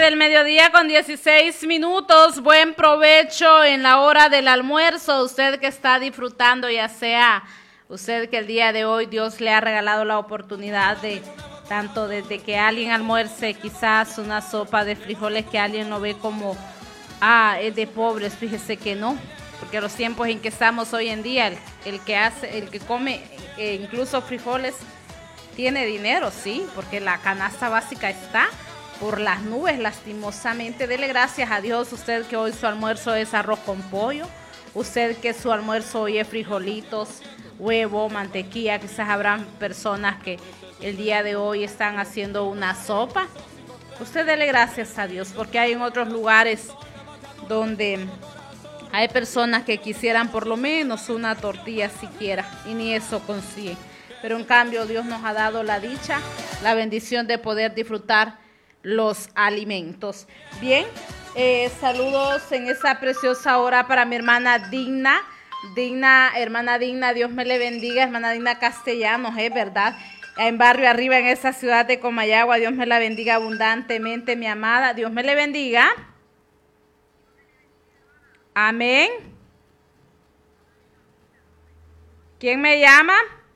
del mediodía con 16 minutos. Buen provecho en la hora del almuerzo. Usted que está disfrutando, ya sea usted que el día de hoy Dios le ha regalado la oportunidad de tanto desde que alguien almuerce quizás una sopa de frijoles que alguien lo ve como, es de pobres. Fíjese que no, porque los tiempos en que estamos hoy en día, el que come incluso frijoles tiene dinero, sí, porque la canasta básica está por las nubes, lastimosamente. Dele gracias a Dios, usted que hoy su almuerzo es arroz con pollo, usted que su almuerzo hoy es frijolitos, huevo, mantequilla. Quizás habrán personas que el día de hoy están haciendo una sopa. Usted dele gracias a Dios, porque hay en otros lugares donde hay personas que quisieran por lo menos una tortilla siquiera y ni eso consiguen. Pero en cambio Dios nos ha dado la dicha, la bendición de poder disfrutar los alimentos. Bien, saludos en esa preciosa hora para mi hermana Digna. Hermana Digna, Dios me le bendiga, hermana Digna Castellanos, es verdad. En Barrio Arriba, en esa ciudad de Comayagua, Dios me la bendiga abundantemente, mi amada. Dios me le bendiga. Amén. ¿Quién me llama?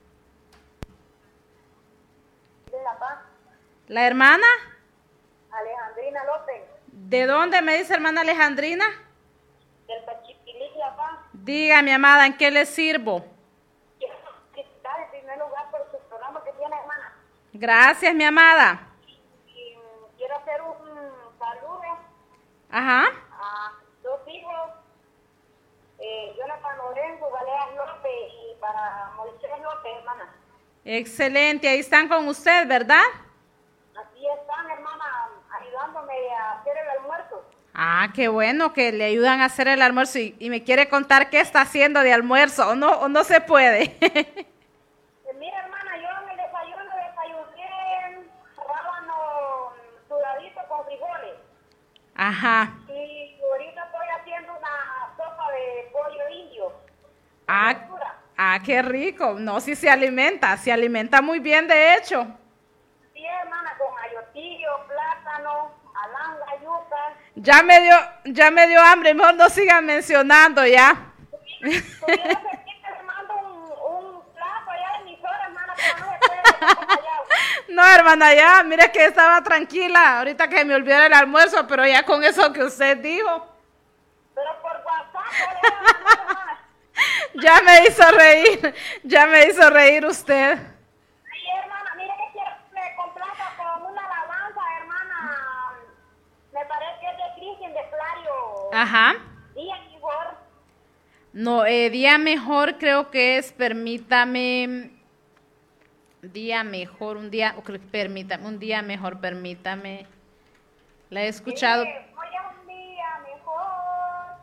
¿La hermana? Alejandrina López. ¿De dónde me dice hermana Alejandrina? Del Pachipilí, papá. Diga, mi amada, ¿en qué le sirvo? Quiero felicitar en primer lugar por su programa que tiene, hermana. Gracias, mi amada. Y quiero hacer un saludo. Ajá. A dos hijos, Jonathan Lorenzo, Galeas López y para Moisés López, hermana. Excelente, ahí están con usted, ¿verdad? Así están, hermana, ayudándome a hacer el almuerzo. Ah, qué bueno que le ayudan a hacer el almuerzo y me quiere contar qué está haciendo de almuerzo, o no se puede. Mira, hermana, yo en mi desayuné rábano sudadito con frijoles. Ajá. Y ahorita estoy haciendo una sopa de pollo indio. Qué rico. No, sí se alimenta muy bien, de hecho. Sí, hermana, con ayotillo, plátano, alanga, yuca. Ya me dio hambre, mejor no sigan mencionando ya. Tuviera que le mando un plato allá de mis horas, hermana, pero no se puede. No, hermana, ya, mire que estaba tranquila, ahorita que me olvidó el almuerzo, pero ya con eso que usted dijo. Pero por WhatsApp, hermana. Ya me hizo reír usted. Ay, hermana, mire que quiero que me complazca con una alabanza, hermana. Me parece que es de Cristian de Flario. Ajá. Día mejor. No, día mejor creo que es, permítame. Día mejor, un día mejor, permítame. La he escuchado. Sí, hoy es un día mejor.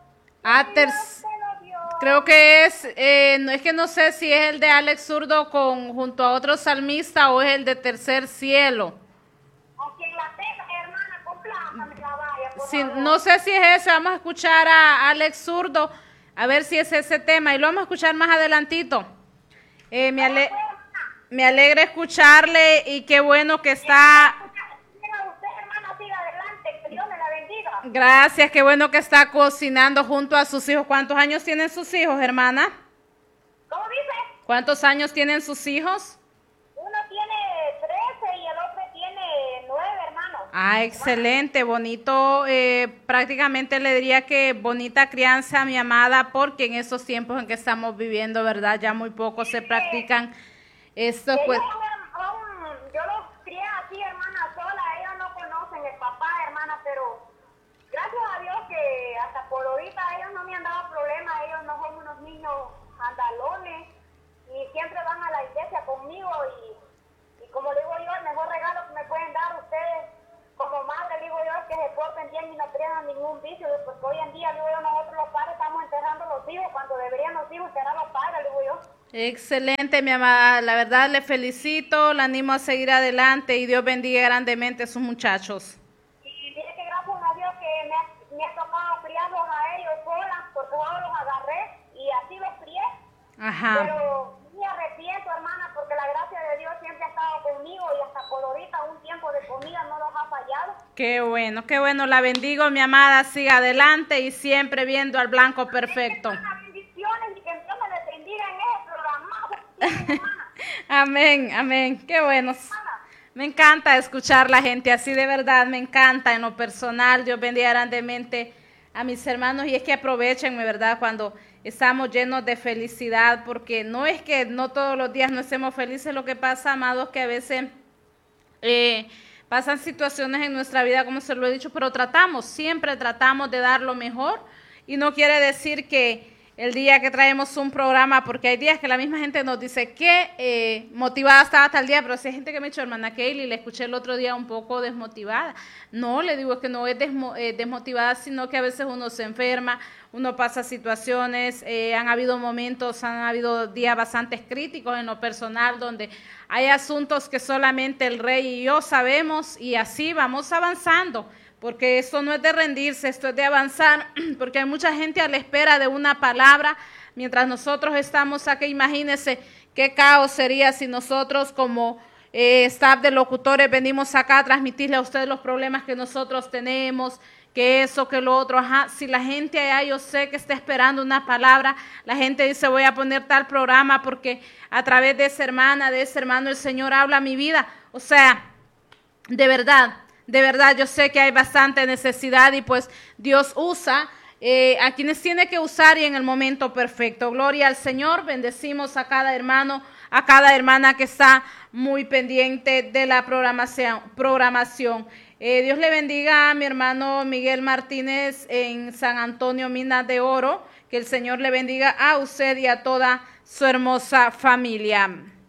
Creo que no sé si es el de Alex Zurdo junto a otro salmista o es el de Tercer Cielo. Aunque en la teja, hermana, complácame la vaya, por Sí, favor. no sé si es ese, vamos a escuchar a Alex Zurdo, a ver si es ese tema y lo vamos a escuchar más adelantito. Me alegra escucharle y qué bueno que está. Usted, hermana, siga adelante, que Dios me la bendiga. Gracias, qué bueno que está cocinando junto a sus hijos. ¿Cuántos años tienen sus hijos, hermana? ¿Cómo dice? ¿Cuántos años tienen sus hijos? Uno tiene 13 y el otro tiene 9, hermano. Ah, excelente, bonito. Prácticamente le diría que bonita crianza, mi amada, porque en esos tiempos en que estamos viviendo, ¿verdad? Ya muy poco se practican estos, pues. Yo los crié así, hermana, sola. Ellos no conocen el papá, hermana, pero gracias a Dios que hasta por ahorita ellos no me han dado problemas. Ellos no son unos niños andalones y siempre van a la iglesia conmigo y como digo yo, el mejor regalo que me pueden dar ustedes como madre, digo yo, es que se porten bien y no tengan ningún vicio, porque hoy en día, digo yo, nosotros los padres estamos enterrando a los hijos cuando deberían los hijos enterrar a los padres, digo yo. Excelente, mi amada. La verdad le felicito, la animo a seguir adelante y Dios bendiga grandemente a sus muchachos. Y mire que gracias a Dios que me ha tocado criarlos a ellos solas, porque yo los agarré y así los crié. Ajá. Pero me arrepiento, hermana, porque la gracia de Dios siempre ha estado conmigo. conmigo y hasta por ahorita un tiempo de comida no los ha fallado. Qué bueno, la bendigo, mi amada, siga adelante y siempre viendo al blanco perfecto. Bendiciones y que Dios me le bendiga en ese programa. Amén, amén, qué bueno. Me encanta escuchar la gente así, de verdad, me encanta en lo personal. Dios bendiga grandemente a mis hermanos y es que aprovechen, ¿verdad?, cuando estamos llenos de felicidad, porque no es que no todos los días no estemos felices. Lo que pasa, amados, que a veces pasan situaciones en nuestra vida, como se lo he dicho, pero siempre tratamos de dar lo mejor, y no quiere decir que el día que traemos un programa, porque hay días que la misma gente nos dice que motivada estaba hasta el día, pero si hay gente que me ha dicho, hermana Kaylee, le escuché el otro día un poco desmotivada. No, le digo que no es desmotivada, sino que a veces uno se enferma, uno pasa situaciones, han habido días bastante críticos en lo personal, donde hay asuntos que solamente el Rey y yo sabemos, y así vamos avanzando. Porque esto no es de rendirse, esto es de avanzar, porque hay mucha gente a la espera de una palabra, mientras nosotros estamos aquí. Imagínense qué caos sería si nosotros como staff de locutores venimos acá a transmitirle a ustedes los problemas que nosotros tenemos, que eso, que lo otro. Si la gente allá, yo sé que está esperando una palabra, la gente dice, voy a poner tal programa porque a través de esa hermana, de ese hermano, el Señor habla a mi vida. O sea, de verdad, yo sé que hay bastante necesidad, y pues Dios usa a quienes tiene que usar y en el momento perfecto. Gloria al Señor. Bendecimos a cada hermano, a cada hermana que está muy pendiente de la programación. Dios le bendiga a mi hermano Miguel Martínez en San Antonio, Minas de Oro. Que el Señor le bendiga a usted y a toda su hermosa familia.